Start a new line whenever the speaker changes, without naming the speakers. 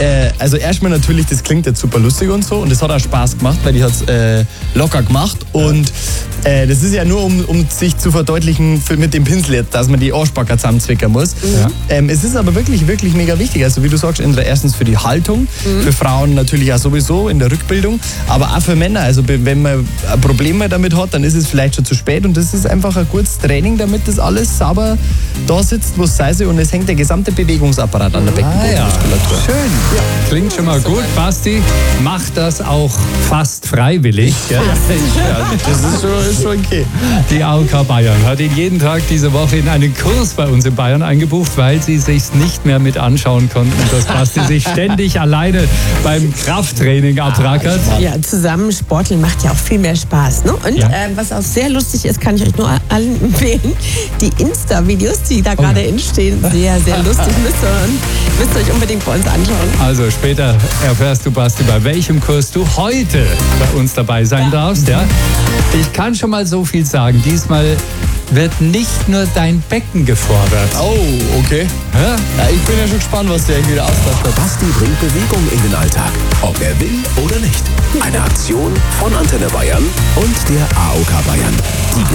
also erstmal natürlich, das klingt jetzt super lustig und so und das hat auch Spaß gemacht, weil die hat es locker gemacht und das ist ja nur, um sich zu verdeutlichen mit dem Pinsel jetzt, dass man die Arschbacker zusammenzwickern muss. Ja. Es ist aber wirklich, wirklich mega wichtig, also wie du sagst, erstens für die Haltung, für Frauen natürlich auch sowieso in der Rückbildung, aber auch für Männer, also wenn man ein Problem damit hat, dann ist es vielleicht schon zu spät und das ist einfach ein gutes Training, damit das alles sauber da sitzt, wo es sei soll und es hängt der gesamte Bewegungsapparat an der Beckenbodenmuskulatur.
Schön. Ja. Klingt schon mal gut. Basti macht das auch fast freiwillig. Ja,
das ist schon okay.
Die AOK Bayern hat ihn jeden Tag diese Woche in einen Kurs bei uns in Bayern eingebucht, weil sie sich nicht mehr mit anschauen konnten, dass Basti sich ständig alleine beim Krafttraining abrackert.
Ja, zusammen sporteln macht ja auch viel mehr Spaß. Ne? Und was auch sehr lustig ist, kann ich euch nur allen empfehlen, die Insta-Videos, die da gerade entstehen, sehr, sehr lustig. Müsst ihr euch unbedingt bei uns anschauen.
Also später erfährst du, Basti, bei welchem Kurs du heute bei uns dabei sein darfst. Ja? Ich kann schon mal so viel sagen. Diesmal wird nicht nur dein Becken gefordert.
Oh, okay. Ja, ich bin ja schon gespannt, was der wieder auspackt.
Basti bringt Bewegung in den Alltag, ob er will oder nicht. Eine Aktion von Antenne Bayern und der AOK Bayern. Die